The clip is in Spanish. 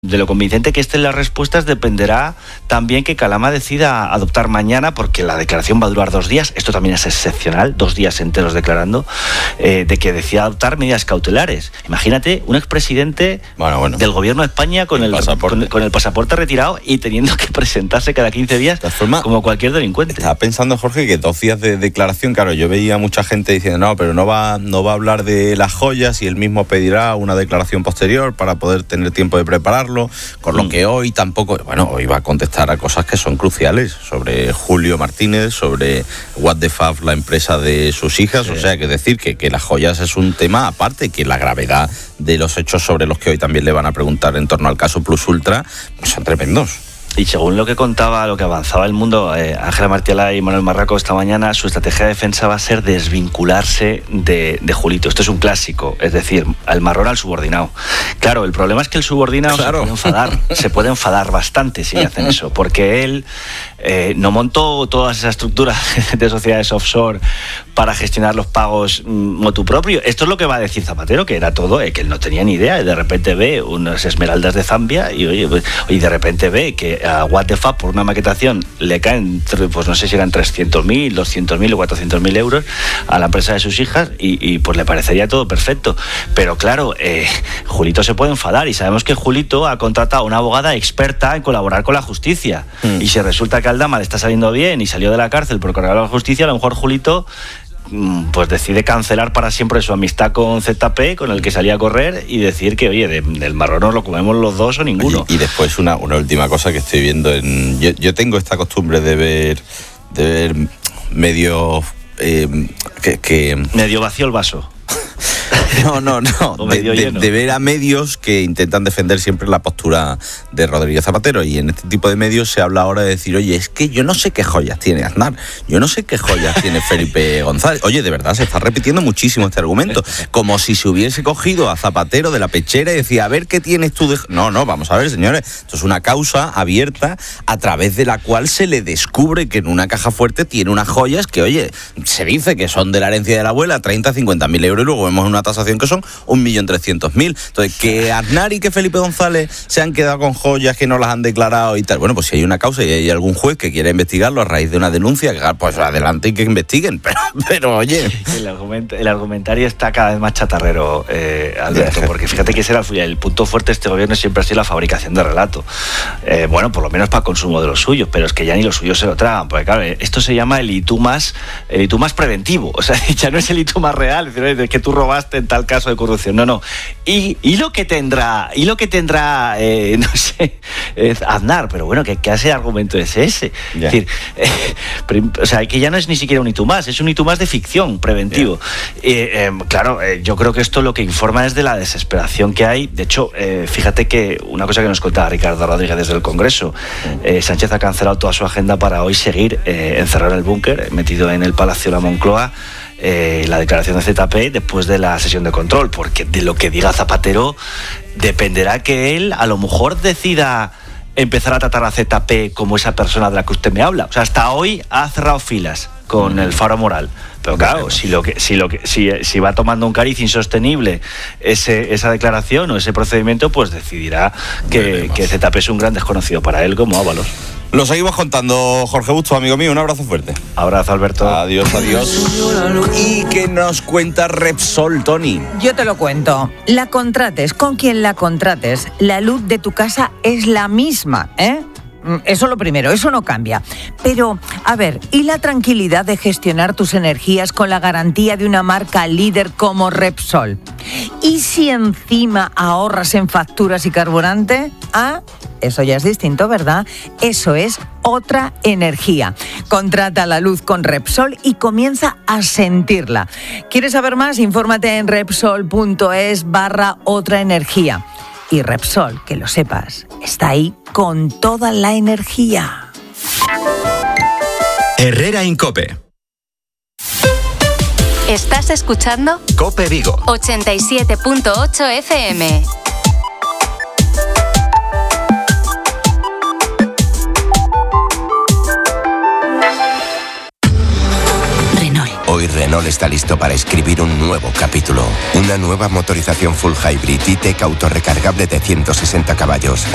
de lo convincente que estén las respuestas dependerá también que Calama decida adoptar mañana, porque la declaración va a durar 2 días, esto también es excepcional, 2 días enteros declarando, de que decida adoptar medidas cautelares. Imagínate un expresidente del gobierno de España con el pasaporte retirado y teniendo que presentarse cada 15 días como cualquier delincuente. Estaba pensando, Jorge, que 2 días de declaración, claro, yo veía mucha gente diciendo, no, pero no va a hablar de las joyas y él mismo pedirá una declaración posterior para poder tener tiempo de prepararlo, con lo que hoy tampoco, hoy va a contestar a cosas que son cruciales, sobre Julio Martínez, sobre What the Fuck, la empresa de sus hijas, sí. O sea, que decir que las joyas es un tema aparte, que la gravedad de los hechos sobre los que hoy también le van a preguntar en torno al caso Plus Ultra, pues son tremendos. Y según lo que avanzaba el mundo, Ángela Martialá y Manuel Marraco esta mañana, su estrategia de defensa va a ser desvincularse de Julito. Esto es un clásico, es decir, al marrón al subordinado. Claro, el problema es que el subordinado se puede enfadar bastante si hacen eso, porque él no montó toda esa estructura de sociedades offshore para gestionar los pagos motu propio. Esto es lo que va a decir Zapatero, que era todo, que él no tenía ni idea, y de repente ve unas esmeraldas de Zambia y de repente ve que a What the Fuck por una maquetación le caen, pues no sé si eran 300.000, 200.000 o 400.000 euros a la empresa de sus hijas y pues le parecería todo perfecto. Pero claro, Julito se puede enfadar y sabemos que Julito ha contratado a una abogada experta en colaborar con la justicia. Y si resulta que Aldama le está saliendo bien y salió de la cárcel por colaborar con la justicia, a lo mejor Julito pues decide cancelar para siempre su amistad con ZP, con el que salía a correr, y decir que, oye, del marrón nos lo comemos los dos o ninguno. Y después una última cosa que estoy viendo, yo tengo esta costumbre de ver medio... medio vacío el vaso. No. De ver a medios que intentan defender siempre la postura de Rodríguez Zapatero, y en este tipo de medios se habla ahora de decir, oye, es que yo no sé qué joyas tiene Aznar, yo no sé qué joyas tiene Felipe González. Oye, de verdad, se está repitiendo muchísimo este argumento, como si se hubiese cogido a Zapatero de la pechera y decía, a ver qué tienes tú de... No, vamos a ver, señores, esto es una causa abierta a través de la cual se le descubre que en una caja fuerte tiene unas joyas que, oye, se dice que son de la herencia de la abuela, 30-50.000 euros, y luego vemos una tasación que son 1.300.000. Entonces, que Aznar y que Felipe González se han quedado con joyas que no las han declarado y tal. Bueno, pues si hay una causa y hay algún juez que quiere investigarlo a raíz de una denuncia, pues adelante y que investiguen. Pero oye... El argumentario está cada vez más chatarrero, Alberto, porque fíjate que ese era el punto fuerte de este gobierno, siempre ha sido la fabricación de relato. Bueno, por lo menos para consumo de los suyos, pero es que ya ni los suyos se lo tragan, porque claro, esto se llama el ITU más preventivo, o sea, ya no es el ITU más real, es que tú robaste en tal caso de corrupción, no. Y lo que tendrá, no sé, Aznar, pero bueno, ¿qué clase de argumento es ese? Yeah. Es decir, o sea, que ya no es ni siquiera un ITU más, es un ITU más de ficción preventivo. Yeah. Claro, yo creo que esto lo que informa es de la desesperación que hay. De hecho, fíjate que una cosa que nos contaba Ricardo Rodríguez desde el Congreso, Sánchez ha cancelado toda su agenda para hoy seguir encerrado en el búnker, metido en el Palacio de la Moncloa, la declaración de ZP después de la sesión de control, porque de lo que diga Zapatero dependerá que él a lo mejor decida empezar a tratar a ZP como esa persona de la que usted me habla. O sea, hasta hoy ha cerrado filas con el Faro Moral. Pero claro, si va tomando un cariz insostenible esa declaración o ese procedimiento, pues decidirá que ZP es un gran desconocido para él, como Ábalos. Lo seguimos contando, Jorge Busto, amigo mío. Un abrazo fuerte. Abrazo, Alberto. Adiós. ¿Y qué nos cuenta Repsol, Tony? Yo te lo cuento. La contrates con quien la contrates, la luz de tu casa es la misma, ¿eh? Eso lo primero, eso no cambia. Pero, a ver, ¿y la tranquilidad de gestionar tus energías con la garantía de una marca líder como Repsol? ¿Y si encima ahorras en facturas y carburante? Ah, eso ya es distinto, ¿verdad? Eso es otra energía. Contrata la luz con Repsol y comienza a sentirla. ¿Quieres saber más? Infórmate en Repsol.es/otra energía. Y Repsol, que lo sepas, está ahí con toda la energía. Herrera en COPE. ¿Estás escuchando? COPE Vigo 87.8 FM. Hoy Renault está listo para escribir un nuevo capítulo. Una nueva motorización full hybrid E-Tech autorrecargable de 160 caballos.